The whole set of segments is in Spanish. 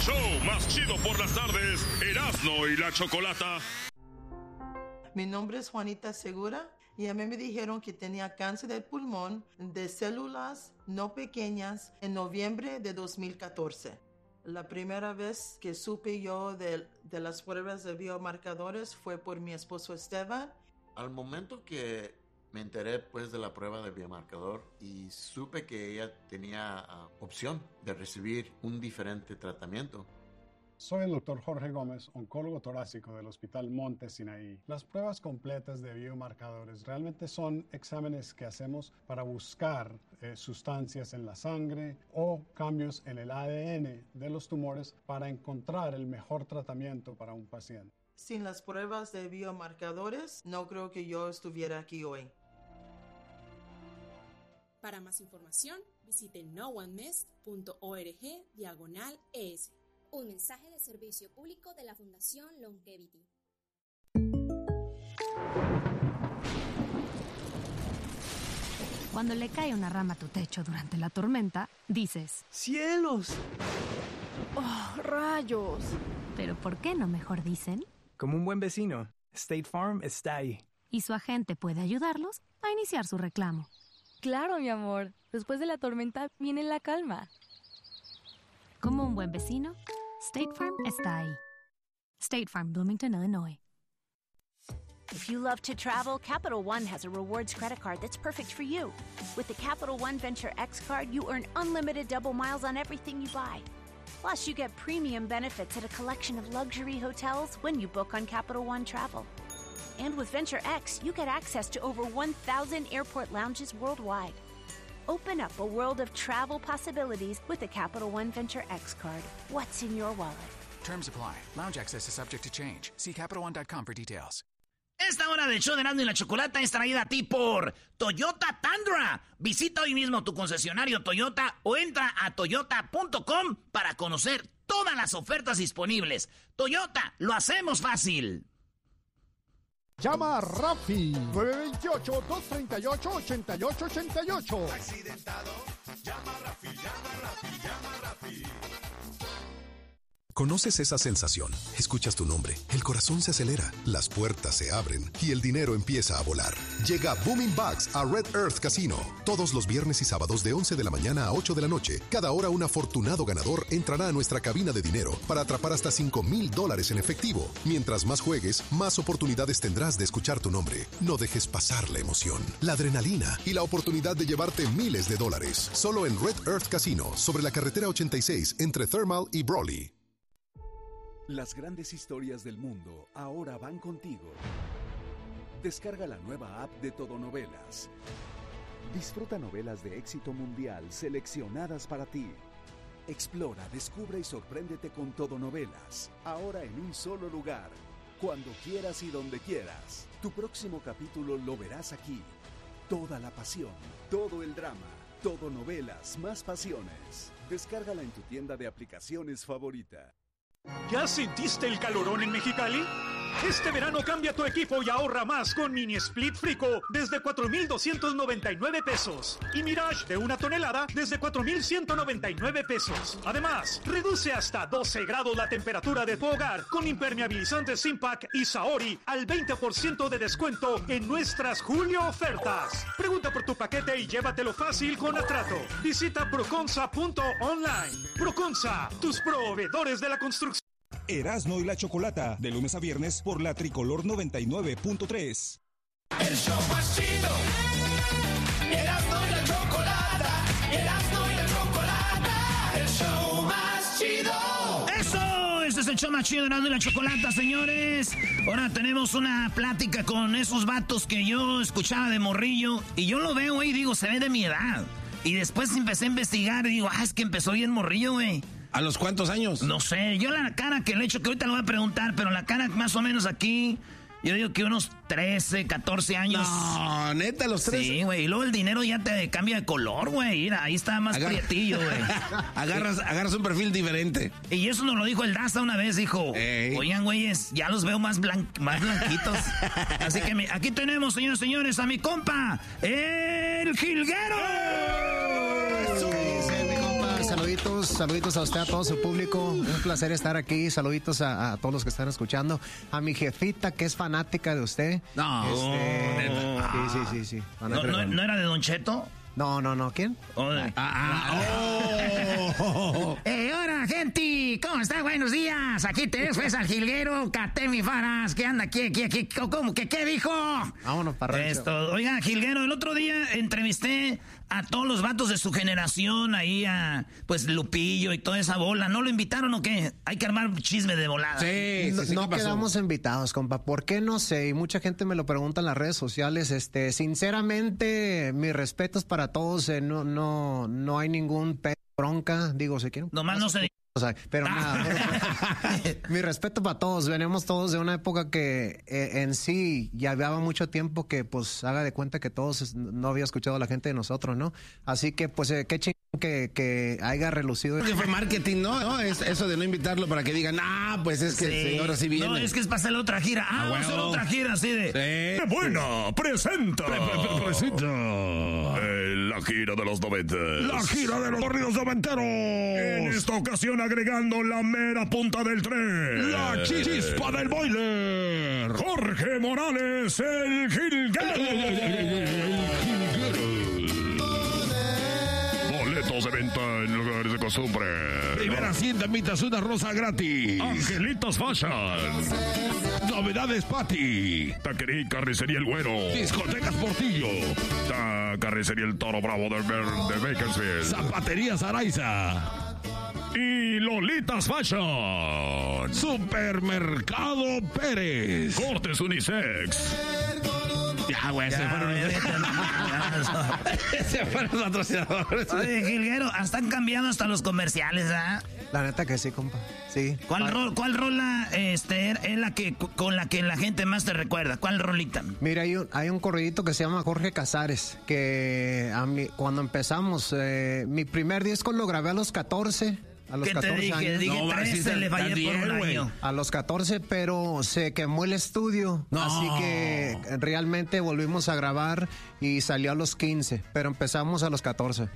show más chido por las tardes, Erasmo y la Chocolata. Mi nombre es Juanita Segura y a mí me dijeron que tenía cáncer de pulmón de células no pequeñas en noviembre de 2014. La primera vez que supe yo de las pruebas de biomarcadores fue por mi esposo Esteban. Al momento que me enteré pues de la prueba de biomarcador y supe que ella tenía opción de recibir un diferente tratamiento. Soy el Dr. Jorge Gómez, oncólogo torácico del Hospital Monte Sinaí. Las pruebas completas de biomarcadores realmente son exámenes que hacemos para buscar sustancias en la sangre o cambios en el ADN de los tumores para encontrar el mejor tratamiento para un paciente. Sin las pruebas de biomarcadores, no creo que yo estuviera aquí hoy. Para más información, visite noonemess.org/ES. Un mensaje de servicio público de la Fundación Longevity. Cuando le cae una rama a tu techo durante la tormenta, dices: ¡Cielos! ¡Oh, rayos! Pero ¿por qué no mejor dicen? Como un buen vecino, State Farm está ahí. Y su agente puede ayudarlos a iniciar su reclamo. Claro, mi amor. Después de la tormenta viene la calma. Como un buen vecino, State Farm está ahí. State Farm, Bloomington, Illinois. If you love to travel, Capital One has a rewards credit card that's perfect for you. With the Capital One Venture X card, you earn unlimited double miles on everything you buy. Plus, you get premium benefits at a collection of luxury hotels when you book on Capital One Travel. And with Venture X, you get access to over 1,000 airport lounges worldwide. Open up a world of travel possibilities with the Capital One Venture X card. What's in your wallet? Terms apply. Lounge access is subject to change. See CapitalOne.com for details. Esta hora del show de Erasmo y la Chocolata es traída a ti por Toyota Tundra. Visita hoy mismo tu concesionario Toyota o entra a toyota.com para conocer todas las ofertas disponibles. Toyota, lo hacemos fácil. Llama a Rafi, 928-238-8888. Accidentado, llama a Rafi, llama a Rafi, llama a Rafi. ¿Conoces esa sensación? Escuchas tu nombre, el corazón se acelera, las puertas se abren y el dinero empieza a volar. Llega Booming Bucks a Red Earth Casino. Todos los viernes y sábados de 11 de la mañana a 8 de la noche. Cada hora un afortunado ganador entrará a nuestra cabina de dinero para atrapar hasta $5,000 en efectivo. Mientras más juegues, más oportunidades tendrás de escuchar tu nombre. No dejes pasar la emoción, la adrenalina y la oportunidad de llevarte miles de dólares. Solo en Red Earth Casino, sobre la carretera 86 entre Thermal y Brawley. Las grandes historias del mundo ahora van contigo. Descarga la nueva app de Todo Novelas. Disfruta novelas de éxito mundial seleccionadas para ti. Explora, descubre y sorpréndete con Todo Novelas. Ahora en un solo lugar. Cuando quieras y donde quieras. Tu próximo capítulo lo verás aquí. Toda la pasión, todo el drama, Todo Novelas, más pasiones. Descárgala en tu tienda de aplicaciones favorita. ¿Ya sentiste el calorón en Mexicali? Este verano cambia tu equipo y ahorra más con Mini Split Frico desde 4,299 pesos. Y Mirage de 1 tonelada desde 4,199 pesos. Además, reduce hasta 12 grados la temperatura de tu hogar con impermeabilizantes Impact y Saori al 20% de descuento en nuestras Julio ofertas. Pregunta por tu paquete y llévatelo fácil con Atrato. Visita proconsa.online. Proconsa, tus proveedores de la construcción. Erasmo y la Chocolata, de lunes a viernes por la Tricolor 99.3. El show más chido. Erasmo y la Chocolata. Erasmo y la Chocolata. El show más chido. ¡Eso! Este es el show más chido de Erasmo y la Chocolata, señores. Ahora tenemos una plática con esos vatos que yo escuchaba de morrillo. Y yo lo veo, y digo, se ve de mi edad. Y después empecé a investigar y digo, es que empezó bien morrillo, güey. ¿A los cuántos años? No sé, yo la cara que le echo, que ahorita lo voy a preguntar, pero la cara más o menos aquí, yo digo que unos 13, 14 años. No, neta, los 13. Sí, güey, y luego el dinero ya te cambia de color, güey, mira, ahí está más prietillo, güey. agarras un perfil diferente. Y eso nos lo dijo el Daza una vez, dijo, oigan, güeyes, ya los veo más blanquitos. Así que aquí tenemos, señores, señores, a mi compa, el Jilguero. saluditos a usted, a todo su público. Un placer estar aquí. Saluditos a todos los que están escuchando. A mi jefita, que es fanática de usted. No. Sí. ¿No era de Don Cheto? No. ¿Quién? Hola, gente. ¿Cómo está? Buenos días. Aquí te ves, al jilguero. Catemi Faras. ¿Qué anda? ¿Cómo? ¿Qué dijo? Vámonos para esto. Oiga, jilguero, el otro día entrevisté a todos los vatos de su generación, ahí a, pues, Lupillo y toda esa bola. ¿No lo invitaron o qué? Hay que armar chisme de volada. Sí, no quedamos invitados, compa. ¿Por qué? No sé. Y mucha gente me lo pregunta en las redes sociales. Sinceramente, mis respetos para todos. No hay ningún bronca. Digo, ¿se quieren? Nomás no se... Pero nada, mi respeto para todos. Venimos todos de una época que en sí ya llevaba mucho tiempo que pues haga de cuenta que todos no había escuchado a la gente de nosotros, ¿no? Así que pues qué chingón que haya relucido. Porque fue marketing, ¿no? Es eso de no invitarlo para que digan, pues es que el señor así viene. No, es que es para hacer la otra gira. Vamos a hacer otra gira así de... ¡Qué buena! ¡Presenta! La gira de los 90. La gira de los corridos noventeros. En esta ocasión agregando la mera punta del tren. La chispa del boiler. Jorge Morales, el jilguero. Boletos de venta en lugares de costumbre. Primera 100 damitas, una rosa gratis. Angelitos Fashion. Novedades Patty. Taquería y Carnicería El Güero. Discotecas Portillo. Carnicería El Toro Bravo de Bakersfield. Zapaterías Araiza. Y Lolitas Fashion. Supermercado Pérez. Cortes Unisex. Ya, güey, se fueron los patrocinadores. Oye, jilguero, están cambiando hasta los comerciales, ¿ah? La neta que sí, compa. Sí. ¿Cuál rola es la que con la que la gente más te recuerda? ¿Cuál rolita? Mira, hay un corridito que se llama Jorge Casares, que cuando empezamos, mi primer disco lo grabé a los 14. A los 14 dije? años. Dije 13, le fallé por un año. A los 14, pero se quemó el estudio. No. Así que realmente volvimos a grabar y salió a los 15, pero empezamos a los 14.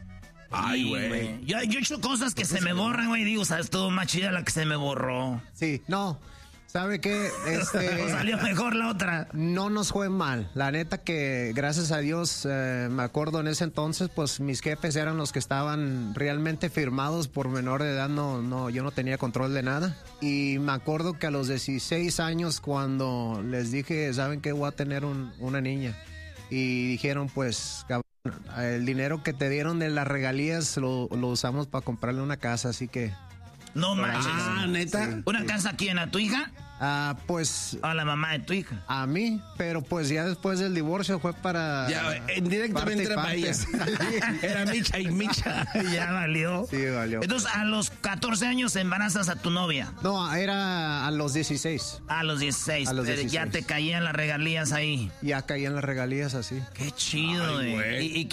Ay, güey. Yo he hecho cosas que se me borran, güey. Digo, ¿sabes? Todo más chida la que se me borró. Sí, no. ¿Sabe qué? Salió mejor la otra. No nos fue mal. La neta que, gracias a Dios, me acuerdo en ese entonces, pues mis jefes eran los que estaban realmente firmados por menor de edad. Yo no tenía control de nada. Y me acuerdo que a los 16 años, cuando les dije, ¿saben qué? Voy a tener una niña. Y dijeron, pues, cabrón, el dinero que te dieron de las regalías lo usamos para comprarle una casa, así que... No manches. ¿Neta? Sí, ¿Una casa a quién? ¿A tu hija? Pues... A la mamá de tu hija. A mí, pero pues ya después del divorcio fue para... Ya, indirectamente era para ella. Era Micha y Micha. Ya valió. Sí, valió. Entonces, a los 14 años embarazas a tu novia. No, era a los 16. A los 16. A los 16. Ya te caían las regalías ahí. Ya caían las regalías así. Qué chido, güey. ¿Y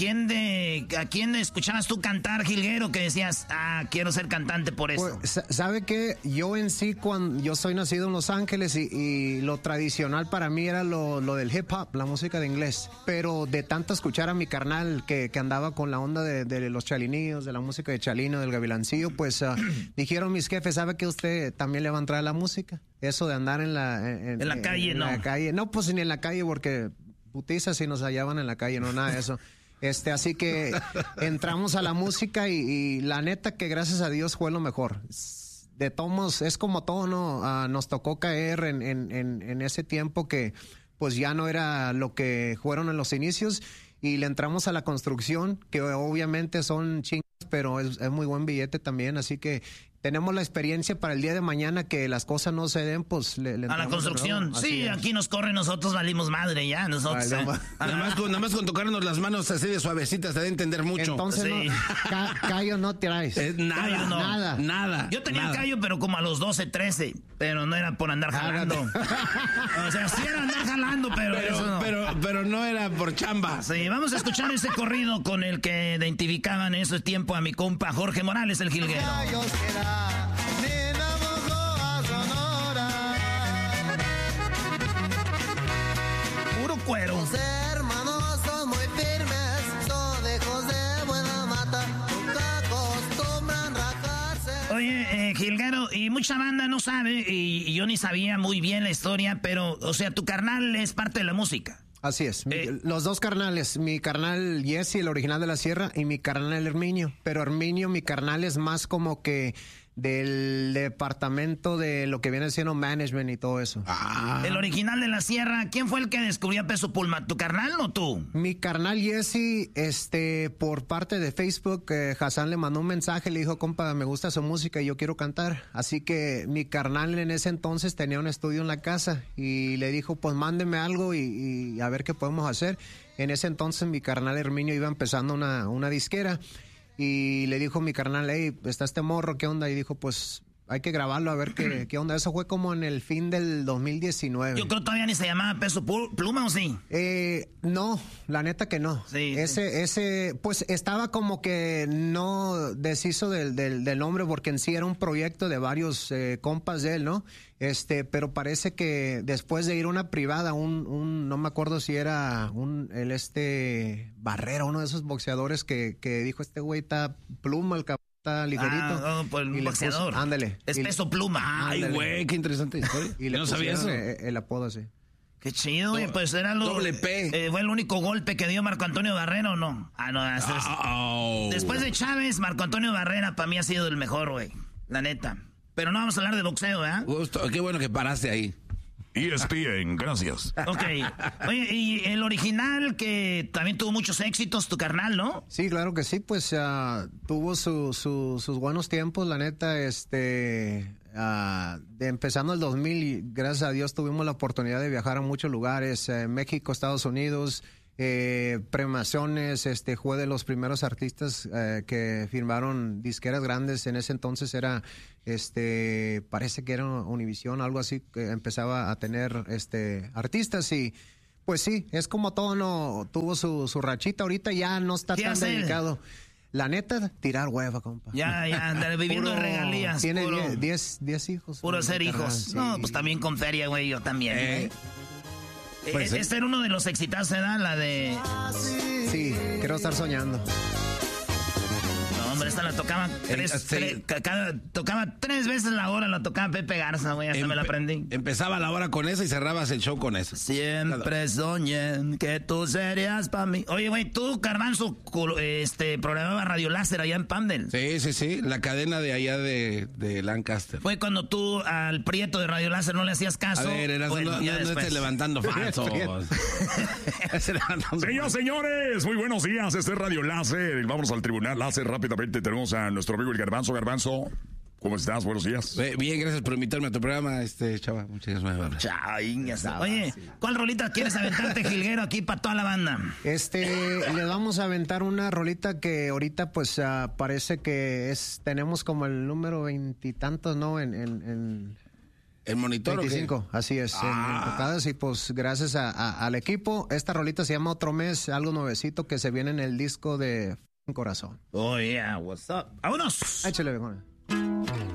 a quién escuchabas tú cantar, jilguero, que decías, quiero ser cantante por eso? Pues, ¿sabe qué? Yo en sí, yo soy nacido en Los Ángeles y lo tradicional para mí era lo del hip hop, la música de inglés. Pero de tanto escuchar a mi carnal que andaba con la onda de los chalinillos, de la música de Chalino, del Gavilancillo, pues dijeron mis jefes, ¿sabe que usted también le va a entrar a la música? Eso de andar en la calle, ¿no? En la calle. No, pues ni en la calle porque putizas si nos hallaban en la calle, no, nada de eso. Así que entramos a la música y la neta que gracias a Dios fue lo mejor. De todos, es como todo, ¿no? Nos tocó caer en ese tiempo que pues ya no era lo que fueron en los inicios y le entramos a la construcción, que obviamente son chingas, pero es muy buen billete también, así que tenemos la experiencia para el día de mañana que las cosas no se den, pues le a la construcción. Sí, aquí nos corren, nosotros valimos madre ya. Nosotros. Nada más con tocarnos las manos así de suavecitas te da a entender mucho. Entonces, sí. Callo no tiráis. Nada. Yo tenía callo, pero como a los 12, 13. Pero no era por andar jalando. O sea, sí era andar jalando, pero eso no. Pero no era por chamba. Sí, vamos a escuchar ese corrido con el que identificaban en ese tiempo a mi compa Jorge Morales, el jilguero. Puro cuero. Los hermanos son muy firmes, son hijos de buena mata. Nunca acostumbran Güero, y mucha banda no sabe, y yo ni sabía muy bien la historia, pero, o sea, tu carnal es parte de la música. Así es, los dos carnales, mi carnal Jesse, el original de la Sierra, y mi carnal Herminio. Pero Herminio, mi carnal, es más como que del departamento de lo que viene siendo management y todo eso. El original de la Sierra, ¿quién fue el que descubrió a Peso Pluma? ¿Tu carnal o tú? Mi carnal Jesse, por parte de Facebook, Hassan le mandó un mensaje, le dijo, compa, me gusta su música y yo quiero cantar. Así que mi carnal en ese entonces tenía un estudio en la casa y le dijo, pues mándeme algo y a ver qué podemos hacer. En ese entonces mi carnal Herminio iba empezando una disquera. Y le dijo mi carnal, hey, está este morro, ¿qué onda? Y dijo, pues hay que grabarlo a ver qué onda. Eso fue como en el fin del 2019. Yo creo que todavía ni se llamaba Peso Pluma, ¿o sí? No, la neta que no. Sí, ese, pues estaba como que no deshizo del nombre porque en sí era un proyecto de varios compas de él, ¿no? Pero parece que después de ir a una privada, no me acuerdo si era Barrera, uno de esos boxeadores que dijo, este güey está pluma, el cabrón está ligerito. Pues el boxeador. Ándale. Es Peso Pluma. Ay, güey, qué interesante historia. Y no sabía eso. El apodo así. Qué chido, güey. Pues era lo... Doble P. ¿Fue el único golpe que dio Marco Antonio Barrera o no? Después de Chávez, Marco Antonio Barrera para mí ha sido el mejor, güey. La neta. Pero no vamos a hablar de boxeo, ¿eh? Qué bueno que paraste ahí. ESPN, gracias. Ok. Oye, y el original que también tuvo muchos éxitos, tu carnal, ¿no? Sí, claro que sí, pues tuvo sus buenos tiempos, la neta, empezando el 2000, gracias a Dios tuvimos la oportunidad de viajar a muchos lugares, México, Estados Unidos, premiaciones, fue de los primeros artistas que firmaron disqueras grandes. En ese entonces era, parece que era Univision, algo así, que empezaba a tener artistas. Y pues sí, es como todo, no tuvo su rachita, ahorita ya no está tan dedicado. La neta, tirar hueva, compa. Ya, viviendo de regalías. Tiene 10 hijos. Puro ser hijos. Sí. No, pues también con feria, güey, yo también. Pues, este era uno de los exitazos, ¿verdad? La de... Sí, quiero estar soñando. No, hombre, esta la tocaban tocaba 3 veces la hora, la tocaba Pepe Garza, güey, hasta me la aprendí. Empezaba la hora con esa y cerrabas el show con esa. Siempre soñé que tú serías para mí. Oye, güey, tú, Garbanzo, programaba Radio Láser allá en Pandel. Sí, la cadena de allá de Lancaster. Fue cuando tú al Prieto de Radio Láser no le hacías caso. A ver, no estés levantando falsos. Señores, muy buenos días, este es Radio Láser. Vamos al Tribunal Láser rápidamente. Tenemos a nuestro amigo el Garbanzo. Garbanzo, ¿cómo estás? Buenos días. Bien, gracias por invitarme a tu programa, chava. Muchas gracias. Oye, ¿cuál rolita quieres aventarte, Jilguero, aquí para toda la banda? Le vamos a aventar una rolita que ahorita, pues, parece que tenemos como el número 20 y tantos, ¿no? En ¿el monitor 25, así es, en tocadas. Y pues gracias al equipo, esta rolita se llama Otro Mes, algo nuevecito que se viene en el disco de Corazón. Oh, yeah, what's up? ¡Vámonos! Échale, Juan.